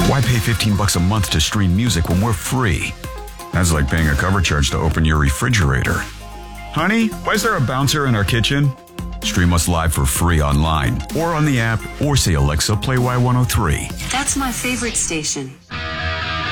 Why pay $15 a month to stream music when we're free? That's like paying a cover charge to open your refrigerator. Honey, why is there a bouncer in our kitchen? Stream us live for free online or on the app, or say, Alexa, play Y103. That's my favorite station.